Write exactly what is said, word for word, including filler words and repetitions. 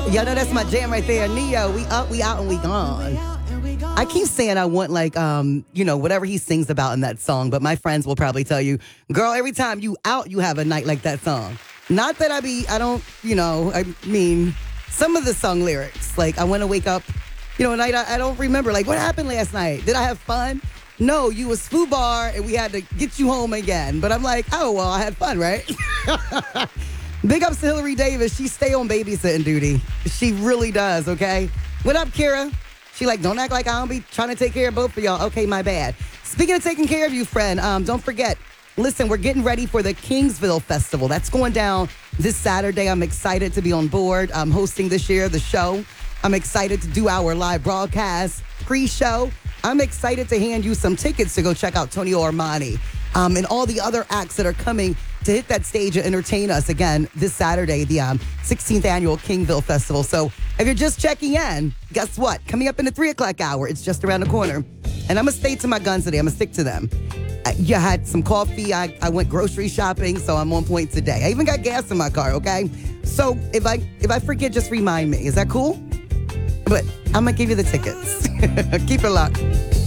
Y'all know that's my jam right there. Neo, we up, we out, and we gone. I keep saying I want like, um, you know, whatever he sings about in that song, but my friends will probably tell you, girl, every time you out, you have a night like that song. Not that I be, I don't, you know, I mean, some of the song lyrics, like I want to wake up, you know, at night, I, I don't remember, like what happened last night? Did I have fun? No, you was foo bar and we had to get you home again. But I'm like, oh, well, I had fun, right? Big ups to Hillary Davis. She stay on babysitting duty. She really does, okay? What up, Kira? She like, don't act like I don't be trying to take care of both of y'all. Okay, my bad. Speaking of taking care of you, friend, um, don't forget, listen, we're getting ready for the Kingsville Festival. That's going down this Saturday. I'm excited to be on board. I'm hosting this year, the show. I'm excited to do our live broadcast pre-show. I'm excited to hand you some tickets to go check out Tonio Armani um, and all the other acts that are coming to hit that stage and entertain us again this Saturday, the um, sixteenth annual Kingville Festival. So if you're just checking in, guess what? Coming up in the three o'clock hour, it's just around the corner. And I'm going to stay to my guns today. I'm going to stick to them. I, you had some coffee. I, I went grocery shopping, so I'm on point today. I even got gas in my car, okay? So if I if I forget, just remind me. Is that cool? But I'm going to give you the tickets. Keep it locked.